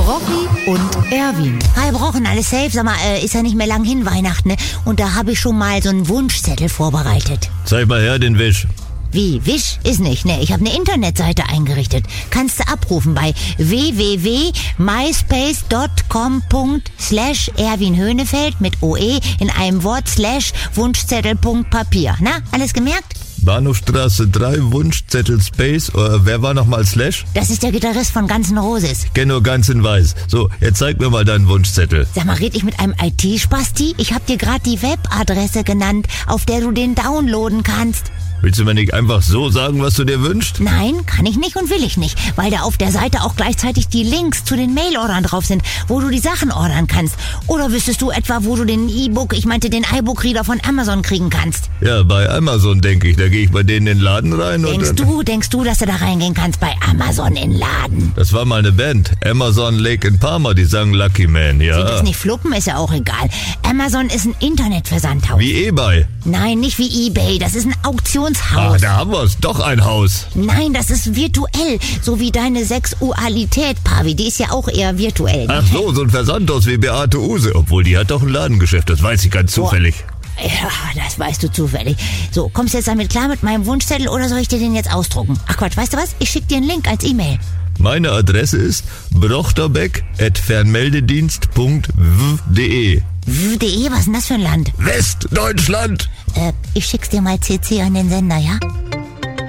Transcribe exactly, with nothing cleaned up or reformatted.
Brocchi und Erwin. Hi Brochen, alles safe? Sag mal, äh, ist ja nicht mehr lang hin Weihnachten, ne? Und da habe ich schon mal so einen Wunschzettel vorbereitet. Zeig mal her den Wisch. Wie? Wisch? Ist nicht, ne? Ich habe eine Internetseite eingerichtet. Kannst du abrufen bei w w w punkt myspace punkt com slash Erwin Höhnefeld mit O E in einem Wort slash Wunschzettel.papier. Na, alles gemerkt? Bahnhofstraße drei, Wunschzettel Space. Äh, wer war nochmal Slash? Das ist der Gitarrist von Guns N' Roses. Kenn nur ganz in weiß. So, jetzt zeig mir mal deinen Wunschzettel. Sag mal, red ich mit einem I T-Spasti? Ich hab dir gerade die Webadresse genannt, auf der du den downloaden kannst. Willst du mir nicht einfach so sagen, was du dir wünschst? Nein, kann ich nicht und will ich nicht, weil da auf der Seite auch gleichzeitig die Links zu den Mail-Ordern drauf sind, wo du die Sachen ordern kannst. Oder wüsstest du etwa, wo du den E-Book, ich meinte den iBook-Reader von Amazon kriegen kannst? Ja, bei Amazon denke ich. Da gehe ich bei denen in den Laden rein und... Denkst du, denkst du, dass du da reingehen kannst bei Amazon in den Laden? Das war mal eine Band. Amazon Lake in Parma, die sagen Lucky Man, ja. Sind das nicht Fluppen? Ist ja auch egal. Amazon ist ein Internetversandhaus. Wie eBay. Nein, nicht wie eBay. Das ist ein Auktionshaus. Ah, da haben wir es. Doch ein Haus. Nein, das ist virtuell. So wie deine Sexualität, Pavi. Die ist ja auch eher virtuell. Ach so, so ein Versandhaus wie Beate Use. Obwohl, die hat doch ein Ladengeschäft. Das weiß ich ganz zufällig. Ja, das weißt du zufällig. So, kommst du jetzt damit klar mit meinem Wunschzettel oder soll ich dir den jetzt ausdrucken? Ach Quatsch, weißt du was? Ich schick dir einen Link als E-Mail. Meine Adresse ist brochterbeck at fernmeldedienst punkt w punkt de. w punkt de, was ist denn das für ein Land? Westdeutschland! Äh, ich schick's dir mal C C an den Sender, ja?